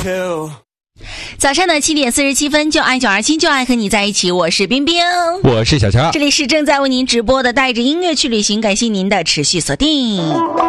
早上的7点47分，就爱927，就爱和你在一起。我是冰冰， 我是小乔， 这里是正在为您直播的带着音乐去旅行，感谢您的持续锁定。